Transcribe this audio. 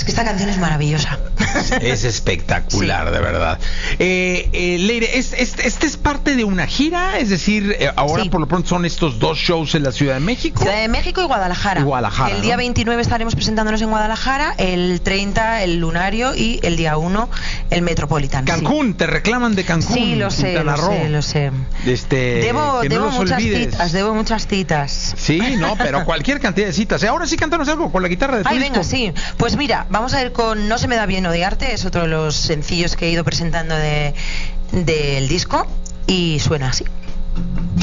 Es que esta canción es maravillosa. Es espectacular, de verdad. Leire, ¿este es parte de una gira? Es decir, ahora por lo pronto son estos 2 shows en la Ciudad de México. Ciudad de México y Guadalajara. El día 29 estaremos presentándonos en Guadalajara, el 30 el Lunario y el día 1 el Metropolitan. Cancún, te reclaman de Cancún. Sí, lo sé. Debo muchas citas. Sí, no, pero cualquier cantidad de citas. Ahora sí, cántanos algo con la guitarra de tu disco. Venga, sí. Pues mira, vamos a ir con No se me da bien odiarte. Es otro de los sencillos que he ido presentando del disco y suena así.